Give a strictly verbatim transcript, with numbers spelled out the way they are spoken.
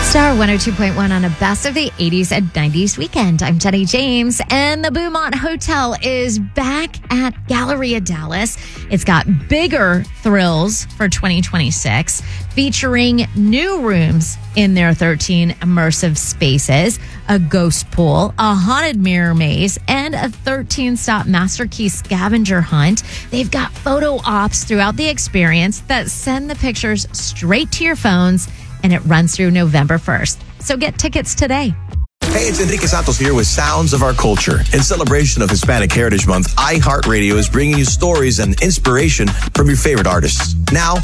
Star one oh two point one on a best of the eighties and nineties weekend. I'm Jenny James, and the Beaumont Hotel is back at Galleria Dallas. It's got bigger thrills for twenty twenty-six, featuring new rooms in their thirteen immersive spaces, a ghost pool, a haunted mirror maze, and a thirteen-stop Master Key scavenger hunt. They've got photo ops throughout the experience that send the pictures straight to your phones, and it runs through November first. So get tickets today. Hey, it's Enrique Santos here with Sounds of Our Culture. In celebration of Hispanic Heritage Month, iHeartRadio is bringing you stories and inspiration from your favorite artists. Now,